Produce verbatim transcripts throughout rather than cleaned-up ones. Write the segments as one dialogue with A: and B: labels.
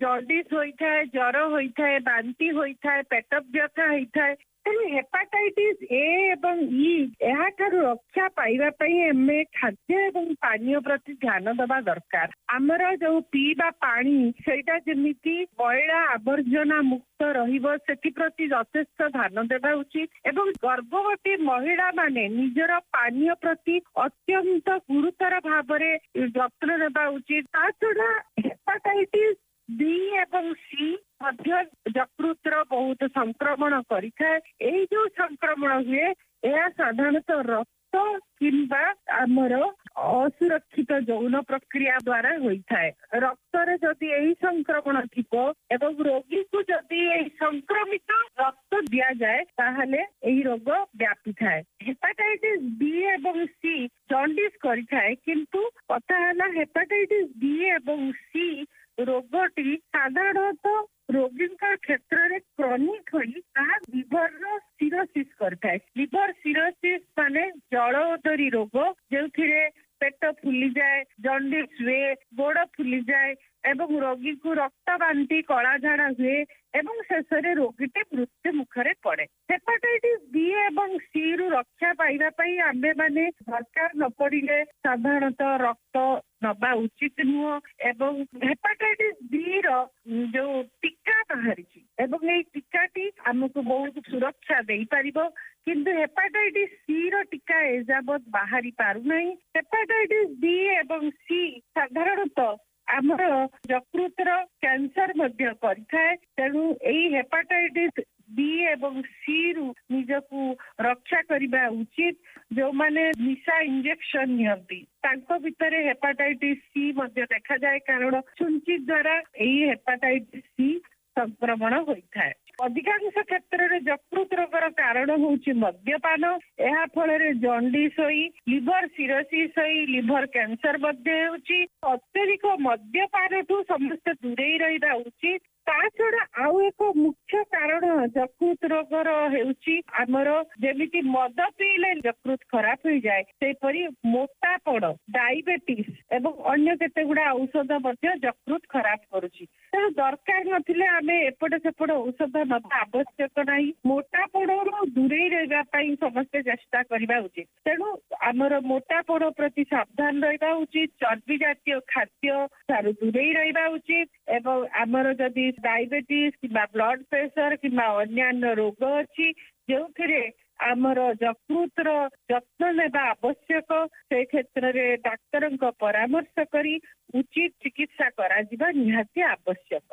A: Jaundice ହୋଇଥାଏ, ଜ୍ୱର ହୋଇଥାଏ, ବାନ୍ତି ହୋଇଥାଏ, ପେଟ ବ୍ୟଥା ହୋଇଥାଏ। ତେଣୁ ହେପାଟାଇଟିସ୍ ଏ ଏବଂ ଇ ଏହାଠାରୁ ରକ୍ଷା ପାଇବା ପାଇଁ ଆମେ ଖାଦ୍ୟ ଏବଂ ପାନୀୟ ପ୍ରତି ଧ୍ୟାନ ଦେବା ଦରକାର। ଆମର ଯୋଉ ପିଇବା ପାଣି ସେଇଟା ଯେମିତି ମଇଳା ଆବର୍ଜନା ମୁକ୍ତ ରହିବ ସେଥିପ୍ରତି ଯଥେଷ୍ଟ ଧ୍ୟାନ ଦେବା ଉଚିତ ଏବଂ ଗର୍ଭବତୀ ମହିଳା ମାନେ ନିଜର ପାନୀୟ ପ୍ରତି ଅତ୍ୟନ୍ତ ଗୁରୁତର ଭାବରେ ଯତ୍ନ ନେବା ଉଚିତ। ତା ଛଡା ହେପାଟାଇଟିସ୍ ବି ଏବଂ ସି ମଧ୍ୟ ଯକୃତର ବହୁତ ସଂକ୍ରମଣ କରିଥାଏ। ଏଇ ଯୋଉ ସଂକ୍ରମଣ ହୁଏ ଏହା ସାଧାରଣତଃ ରକ୍ତ କିମ୍ବା ଆମର ଅସୁରକ୍ଷିତ ଯୌନ ପ୍ରକ୍ରିୟା ଦ୍ୱାରା ହୋଇଥାଏ। ରକ୍ତରେ ଯଦି ଏହି ସଂକ୍ରମଣ ଥିବ ଏବଂ ରୋଗୀକୁ ଯଦି ଏହି ସଂକ୍ରମିତ ରକ୍ତ ଦିଆଯାଏ ତାହେଲେ ଏହି ରୋଗ ବ୍ୟାପିଥାଏ। ହେପାଟାଇଟିସ୍ ବି ଏବଂ ସି ଜଣ୍ଡିସ୍ କରିଥାଏ, କିନ୍ତୁ କଥା ହେଲା ହେପାଟାଇଟିସ୍ ବି ଏବଂ ସି ରୋଗଟି ସାଧାରଣତଃ ରୋଗୀଙ୍କ କ୍ଷେତ୍ରରେ କ୍ରନିକ୍ ହୋଇ ତାହା ଲିଭରର ସିରୋସିସ୍ କରିଥାଏ। ଲିଭର ସିରୋସିସ୍ ମାନେ ଜଳୋଦରୀ ରୋଗ, ଯେଉଁଥିରେ ପେଟ ଫୁଲିଯାଏ, ଜଣ୍ଡିସ୍ ହୁଏ, ଗୋଡ଼ ଫୁଲିଯାଏ ଏବଂ ରୋଗୀକୁ ରକ୍ତ ବାନ୍ତି କଳା ଝାଡ଼ା ହୁଏ ଏବଂ ଶେଷରେ ରୋଗୀଟି ମୃତ୍ୟୁ ମୁଖରେ ପଡ଼େ। ହେପାଟାଇଟିସ୍ ବି ଏବଂ ସି ରୁ ରକ୍ଷା ପାଇବା ପାଇଁ ଆମ୍ଭେମାନେ ଦରକାର ନ ପଡ଼ିଲେ ସାଧାରଣତଃ ରକ୍ତ ନବା ଉଚିତ ନୁହଁ ଏବଂ ହେପାଟାଇଟିସ୍ ବି ର ଯୋଉ ଟୀକା ବାହାରିଛି ଏବଂ ଏଇ ଟୀକାଟି ଆମକୁ ବହୁତ ସୁରକ୍ଷା ଦେଇପାରିବ, କିନ୍ତୁ ହେପାଟାଇଟିସ୍ ସି ର ଟୀକା ଏଯାବତ୍ ବାହାରି ପାରୁନାହିଁ। ହେପାଟାଇଟିସ୍ ବି ଏବଂ ସି ସାଧାରଣତଃ ଆମର ଯକୃତର କ୍ୟାନ୍ସର ମଧ୍ୟ କରିଥାଏ। ତେଣୁ ଏଇ ହେପାଟାଇଟିସ୍ ବି ଏବଂ ସି ରୁ ନିଜକୁ ରକ୍ଷା କରିବା ଉଚିତ। ଯୋଉମାନେ ନିଶା ଇଞ୍ଜେକ୍ସନ ନିଅନ୍ତି ତାଙ୍କ ଭିତରେ ହେପାଟାଇଟିସ୍ ସି ମଧ୍ୟ ଦେଖାଯାଏ, କାରଣ ଛୁଞ୍ଚି ଦ୍ୱାରା ଏହି ହେପାଟାଇଟିସ୍ ସି ସଂକ୍ରମଣ ହୋଇଥାଏ। ଅଧିକାଂଶ କ୍ଷେତ୍ରରେ ଯକୃତ ରୋଗର କାରଣ ହେଉଛି ମଦ୍ୟପାନ। ଏହା ଫଳରେ ଜଣ୍ଡିସ୍ ହୋଇ ଲିଭର ସିରୋସିସ୍ ହୋଇ ଲିଭର କ୍ୟାନ୍ସର ମଧ୍ୟ ହେଉଛି। ଅତ୍ୟଧିକ ମଦ୍ୟପାନଠୁ ସମସ୍ତେ ଦୂରେଇ ରହିବା ଉଚିତ। ତା ଛଡା ଆଉ ଏକ ମୁଖ୍ୟ କାରଣ ଯକୃତ ରୋଗର ହେଉଛି ଆମର ଯେମିତି ମଦ ପିଇଲେ ଯକୃତ ଖରାପ ହୋଇଯାଏ, ସେହିପରି ମୋଟାପଣ, ଡାଇବେଟିସ୍ ଏବଂ ଅନ୍ୟ କେତେ ଗୁଡା ଔଷଧ ମଧ୍ୟ ଯକୃତ ଖରାପ କରୁଛି। ତେଣୁ ଦରକାର ନଥିଲେ ଆମେ ଏପଟେ ସେପଟେ ଔଷଧ ନେବା ଆବଶ୍ୟକ ନାହିଁ। ମୋଟାପଣରୁ ଦୂରେଇ ରହିବା ପାଇଁ ସମସ୍ତେ ଚେଷ୍ଟା କରିବା ଉଚିତ। ତେଣୁ ଆମର ମୋଟାପଣ ପ୍ରତି ସାବଧାନ ରହିବା ଉଚିତ, ଚର୍ବି ଜାତୀୟ ଖାଦ୍ୟ ଠାରୁ ଦୂରେଇ ରହିବା ଉଚିତ ଏବଂ ଆମର ଯଦି ଡାଇବେଟିସ୍ କିମ୍ବା ବ୍ଲଡ ପ୍ରେସର କିମ୍ବା ଅନ୍ୟାନ୍ୟ ରୋଗ ଅଛି ଯେଉଁଥିରେ ଆମର ଯକୃତର ଯତ୍ନ ନେବା ଆବଶ୍ୟକ, ସେ କ୍ଷେତ୍ରରେ ଡାକ୍ତରଙ୍କ ପରାମର୍ଶ କରି ଉଚିତ ଚିକିତ୍ସା କରାଯିବା ନିହାତି ଆବଶ୍ୟକ।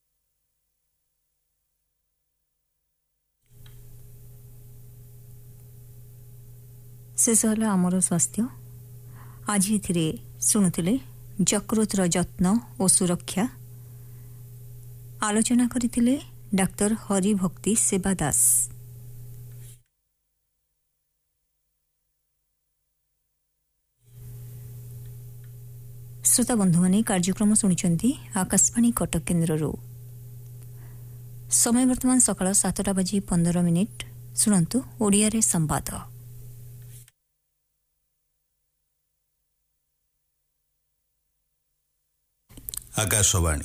B: ଶେଷ ହେଲା ଆମର ସ୍ୱାସ୍ଥ୍ୟ। ଆଜି ଏଥିରେ ଶୁଣୁଥିଲେ ଯକୃତର ଯତ୍ନ ଓ ସୁରକ୍ଷା। ଆଲୋଚନା କରିଥିଲେ ଡାକ୍ତର ହରିଭକ୍ତି ସେବା ଦାସ। ଶ୍ରୋତା ବନ୍ଧୁମାନେ କାର୍ଯ୍ୟକ୍ରମ ଶୁଣିଛନ୍ତି ଆକାଶବାଣୀ କଟକ କେନ୍ଦ୍ରରୁ। ସମୟ ବର୍ତ୍ତମାନ ସକାଳ ସାତଟା ବାଜି ପନ୍ଦର ମିନିଟ୍। ଶୁଣନ୍ତୁ ଓଡ଼ିଆରେ ସମ୍ବାଦ।
C: ଆକାଶବାଣୀ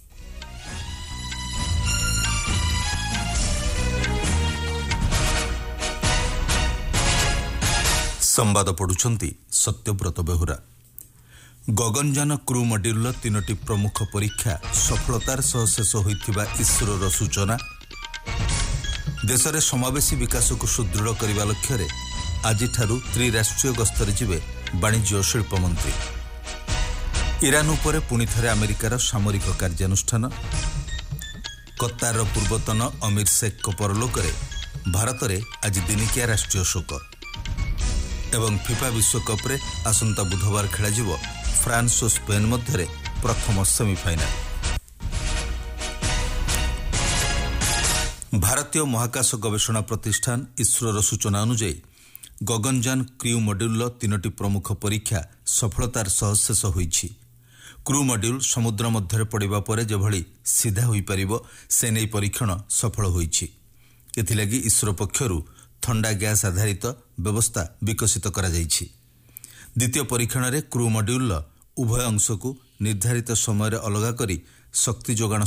C: ସମ୍ବାଦ ପଢୁଛନ୍ତି ସତ୍ୟବ୍ରତ ବେହୁରା। ଗଗନଯାନ କ୍ରୁ ମଡ୍ୟୁଲର ତିନୋଟି ପ୍ରମୁଖ ପରୀକ୍ଷା ସଫଳତାର ସହ ଶେଷ ହୋଇଥିବା ଇସ୍ରୋର ସୂଚନା। ଦେଶରେ ସମାବେଶୀ ବିକାଶକୁ ସୁଦୃଢ଼ କରିବା ଲକ୍ଷ୍ୟରେ ଆଜିଠାରୁ ତ୍ରିରାଷ୍ଟ୍ରୀୟ ଗସ୍ତରେ ଯିବେ ବାଣିଜ୍ୟ ଓ ଶିଳ୍ପମନ୍ତ୍ରୀ। ଇରାନ ଉପରେ ପୁଣିଥରେ ଆମେରିକାର ସାମରିକ କାର୍ଯ୍ୟାନୁଷ୍ଠାନ। କତାରର ପୂର୍ବତନ ଅମିର ଶେଖଙ୍କ ପରଲୋକରେ ଭାରତରେ ଆଜି ଦିନିକିଆ ରାଷ୍ଟ୍ରୀୟ ଶୋକ। ଏବଂ ଫିଫା ବିଶ୍ୱକପ୍ରେ ଆସନ୍ତା ବୁଧବାର ଖେଳାଯିବ ଫ୍ରାନ୍ସ ଓ ସ୍ପେନ୍ ମଧ୍ୟରେ ପ୍ରଥମ ସେମିଫାଇନାଲ। ଭାରତୀୟ ମହାକାଶ ଗବେଷଣା ପ୍ରତିଷ୍ଠାନ ଇସ୍ରୋର ସୂଚନା ଅନୁଯାୟୀ ଗଗନଯାନ କ୍ରୁ ମଡ୍ୟୁଲର ତିନୋଟି ପ୍ରମୁଖ ପରୀକ୍ଷା ସଫଳତାର ସହ ଶେଷ ହୋଇଛି। କ୍ରୁ ମଡ୍ୟୁଲ ସମୁଦ୍ର ମଧ୍ୟରେ ପଡ଼ିବା ପରେ ଯେଭଳି ସିଧା ହୋଇପାରିବ ସେ ନେଇ ପରୀକ୍ଷଣ ସଫଳ ହୋଇଛି। ଏଥିଲାଗି ଇସ୍ରୋ ପକ୍ଷରୁ ଥଣ୍ଡା ଗ୍ୟାସ୍ ଆଧାରିତ ବ୍ୟବସ୍ଥା ବିକଶିତ କରାଯାଇଛି। ଦ୍ୱିତୀୟ ପରୀକ୍ଷଣରେ କ୍ରୁ ମଡ୍ୟୁଲର ଉଭୟ ଅଂଶକୁ ନିର୍ଦ୍ଧାରିତ ସମୟରେ ଅଲଗା କରି ଶକ୍ତି ଯୋଗାଣ